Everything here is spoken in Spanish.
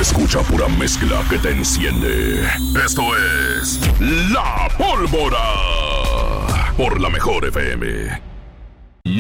Escucha pura mezcla que te enciende. Esto es La Pólvora por La Mejor FM.